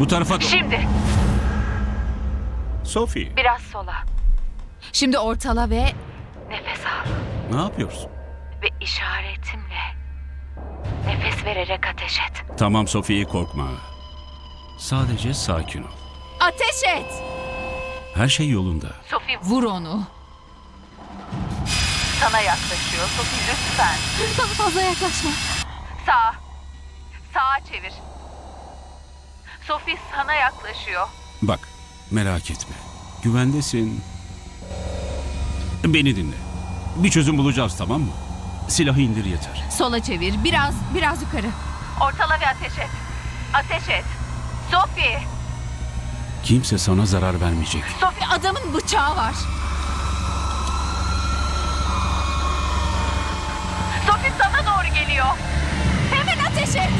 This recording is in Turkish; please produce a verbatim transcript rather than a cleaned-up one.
Bu tarafa... do- Şimdi Sophie, biraz sola. Şimdi ortala ve Nefes al ne yapıyorsun? ve işaretimle nefes vererek ateş et. Tamam Sophie, korkma. Sadece sakin ol. ateş et. Her şey yolunda. Sophie Vur onu. sana yaklaşıyor. Sophie lütfen. Daha fazla yaklaşma. Sağa. Sağa çevir. Sophie sana yaklaşıyor. Bak, merak etme. Güvendesin. Beni dinle. Bir çözüm bulacağız, tamam mı? Silahı indir yeter. Sola çevir. Biraz, biraz yukarı. Ortala ve ateş et. Ateş et. Sophie. Kimse sana zarar vermeyecek. Sophie Adamın bıçağı var. Sophie sana doğru geliyor. Hemen ateş et.